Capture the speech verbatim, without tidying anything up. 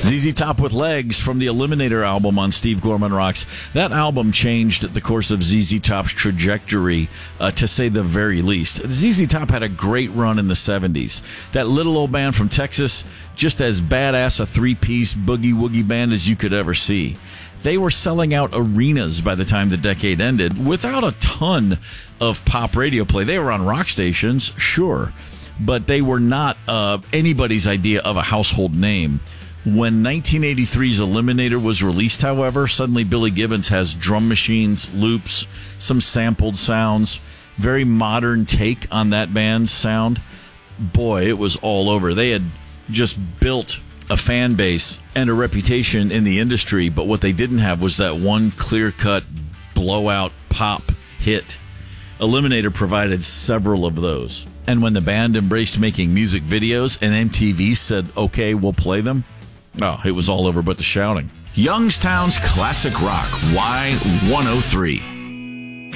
Z Z Top with Legs from the Eliminator album on Steve Gorman Rocks. That album changed the course of Z Z Top's trajectory, uh, to say the very least. Z Z Top had a great run in the seventies. That little old band from Texas, just as badass a three-piece boogie-woogie band as you could ever see. They were selling out arenas by the time the decade ended without a ton of pop radio play. They were on rock stations, sure, but they were not uh, anybody's idea of a household name. When nineteen eighty-three's Eliminator was released, however, suddenly Billy Gibbons has drum machines, loops, some sampled sounds, very modern take on that band's sound. Boy, it was all over. They had just built a fan base and a reputation in the industry, but what they didn't have was that one clear-cut blowout pop hit. Eliminator provided several of those. And when the band embraced making music videos and M T V said, okay, we'll play them, oh, it was all over but the shouting. Youngstown's Classic Rock, Y one oh three.